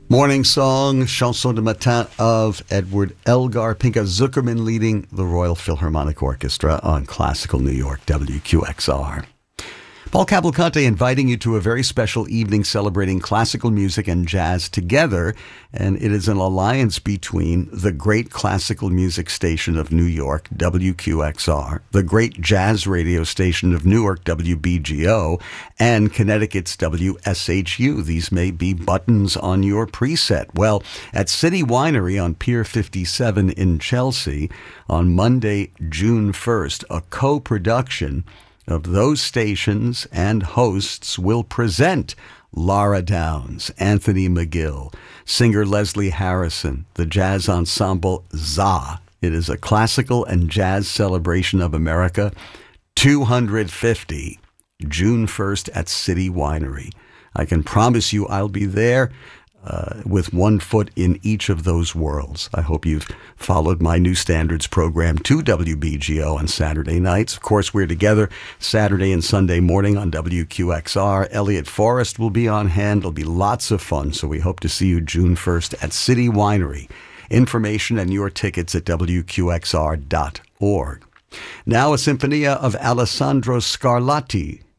Morning Song, Chanson de Matin of Edward Elgar. Pinka Zuckerman leading the Royal Philharmonic Orchestra on Classical New York, WQXR. Paul Cavalcante inviting you to a very special evening celebrating classical music and jazz together, and it is an alliance between the great classical music station of New York, WQXR, the great jazz radio station of Newark, WBGO, and Connecticut's WSHU. These may be buttons on your preset. Well, at City Winery on Pier 57 in Chelsea on Monday, June 1st, a co-production of those stations and hosts will present Laura Downs, Anthony McGill, singer Leslie Harrison, the jazz ensemble ZA. It is a classical and jazz celebration of America, 250, June 1st at City Winery. I can promise you I'll be there with one foot in each of those worlds. I hope you've followed my New Standards program to WBGO on Saturday nights. Of course, we're together Saturday and Sunday morning on WQXR. Elliot Forrest will be on hand. It'll be lots of fun, so we hope to see you June 1st at City Winery. Information and your tickets at WQXR.org. Now a Sinfonia of Alessandro Scarlatti.